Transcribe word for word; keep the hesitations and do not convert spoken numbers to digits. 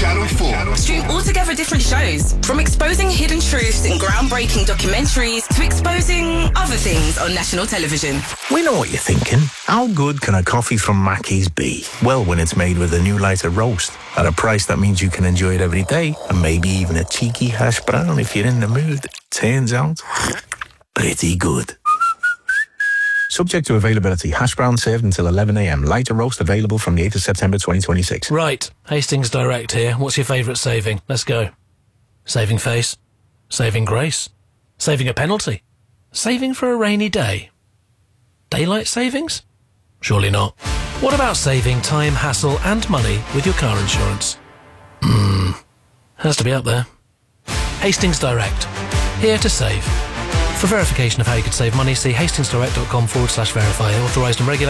Channel four. Stream altogether different shows, from exposing hidden truths in groundbreaking documentaries to exposing other things on national television. We know what you're thinking. How good can a coffee from Mackey's be? Well, when it's made with a new lighter roast at a price that means you can enjoy it every day, and maybe even a cheeky hash brown if you're in the mood. Turns out, pretty good. Subject to availability. Hash brown served until eleven a m. Lighter roast available from the eighth of September twenty twenty-six. Right, Hastings Direct here. What's your favourite saving? Let's go. Saving face. Saving grace. Saving a penalty. Saving for a rainy day. Daylight savings? Surely not. What about saving time, hassle and money with your car insurance? Hmm, has to be up there. Hastings Direct. Here to save. For verification of how you could save money, see hastingsdirect.com forward slash verify. Authorised and regulated